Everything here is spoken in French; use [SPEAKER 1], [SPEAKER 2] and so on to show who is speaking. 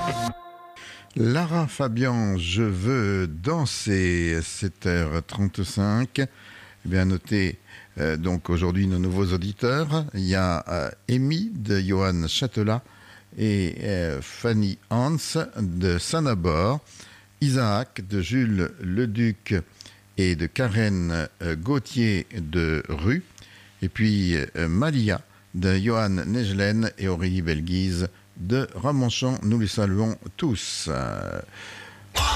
[SPEAKER 1] Lara Fabian, je veux danser, 7h35. Eh bien, notez donc aujourd'hui nos nouveaux auditeurs. Il y a Amy de Johan Châtelat et Fanny Hans de Saint-Nabord, Isaac de Jules Leduc et de Karen Gauthier de Rue, et puis Malia de Johan Negelen et Aurélie Belguise de Ramonchamp. Nous les saluons tous.